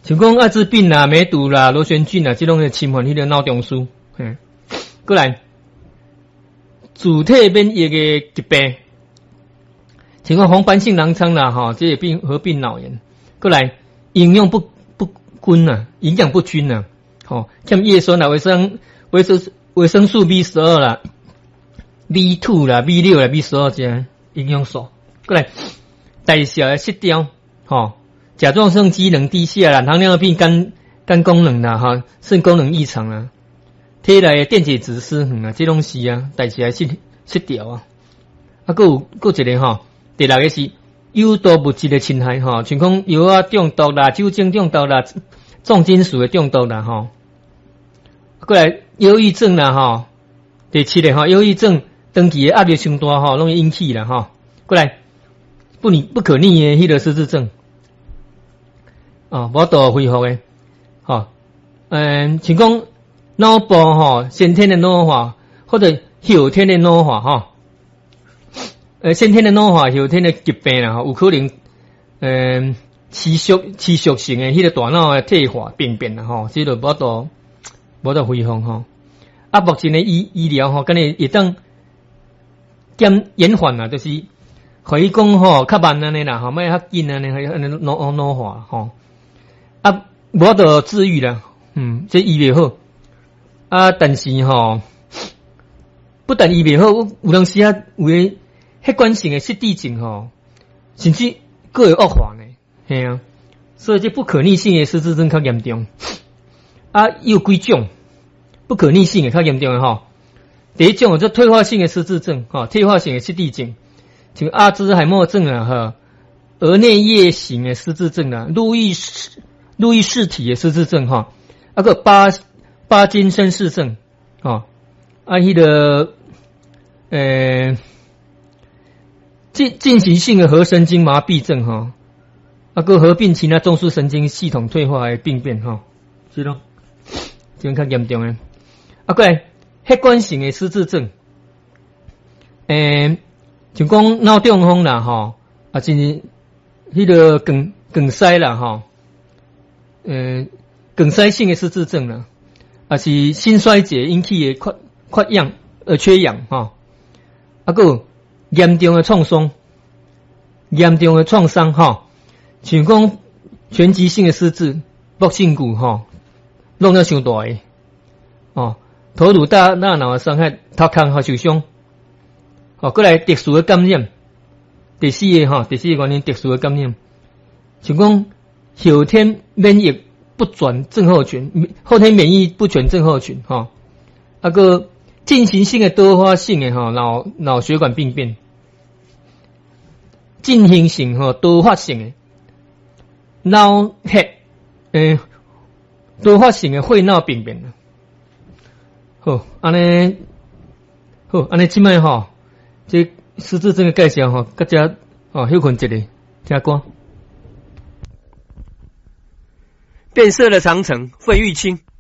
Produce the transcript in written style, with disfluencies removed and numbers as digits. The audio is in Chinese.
像讲艾滋病啦、梅毒啦、螺旋菌啦，这种会侵犯迄个脑中枢。过来，自体免疫的疾病，像讲红斑性狼疮啦，这些病合并脑炎。过来，营养不均啊，营养不均啊，欠叶酸啦、维生素 B12 啦、B2 啦、B6 啦、B12这样营养素。过来，代谢的失调，甲状腺机能低下啦，糖尿病、肝功能啦，肾功能异常啦，体内的电解质失衡啊，这种是啊，代谢失调啊。还有一个第六个是有毒物质的侵害像讲药啊中毒啦、酒精中毒啦、重金属的中毒啦过来忧郁症啦第七个忧郁症长期的压力伤大容易引起啦过来不可逆的迄个失智症无度恢复的像讲脑部先天的脑化或者后天的脑化先天的脑化后天的疾病啦有可能持续性的迄个大脑的退化病变啦这就无度恢复目前的医疗敢若会当减延缓啦，就是可以讲较慢安尼啦莫较紧安尼脑化无度治愈啦这医袂好但是不但医袂好有当时有诶血管性的失智症甚至佫会恶化呢嘿啊所以这不可逆性的失智症较严重有几种不可逆性的较严重的第一种就退化性的失智症退化性的失智症像阿兹海默症额内叶型的失智症路易氏体的失智症个巴金森氏症迄个进行性的核神经麻痹症个合并其他中枢神经系统退化的病变是咯这种较严重的过来血管性的失智症像讲脑中风啦甚至迄个梗塞啦梗塞性的失智症啦是心衰竭引起的缺氧个严重的创伤像讲全集性的失智脖颈骨弄得伤大的头颅大脑的伤害头壳受伤过来特殊的感染第四个原因特殊的感染像讲后天免疫不全症候群后天免疫不全症候群个进行性的多发性的脑血管病变进行性多发性的脑血多发性的血脑病变安尼即摆这失智症的介绍大家休困一下听歌变色的长城费玉清。